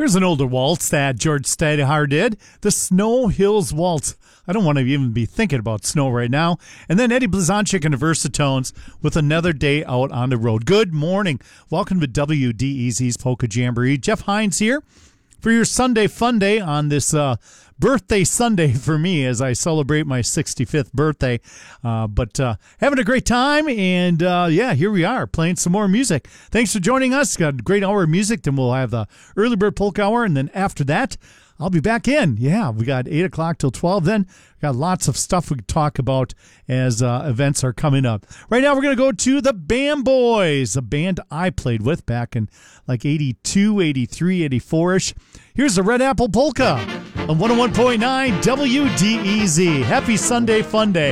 Here's an older waltz that George Stadhar did, the Snow Hills Waltz. I don't want to even be thinking about snow right now. And then Eddie Blazonczyk and the Versatones with Another Day Out on the Road. Good morning. Welcome to WDEZ's Polka Jamboree. Jeff Hines here for your Sunday Fun Day on this birthday Sunday for me as I celebrate my 65th birthday. But having a great time, and here we are playing some more music. Thanks for joining us. Got a great hour of music, then we'll have the Early Bird Polka Hour, and then after that, I'll be back in. Yeah, we got 8 o'clock till 12. Then got lots of stuff we can talk about as events are coming up. Right now, we're going to go to the Bam Boys, a band I played with back in like 82, 83, 84-ish. Here's the Red Apple Polka on 101.9 WDEZ. Happy Sunday Fun Day.